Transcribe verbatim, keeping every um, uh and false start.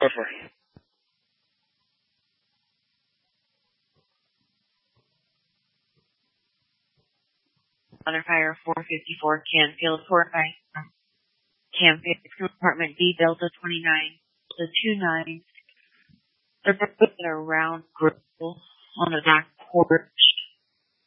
go for it. Under fire four fifty-four Canfield, four nine. Canfield, compartment D, Delta twenty-nine, the two nine. They're putting a round grill on the back porch.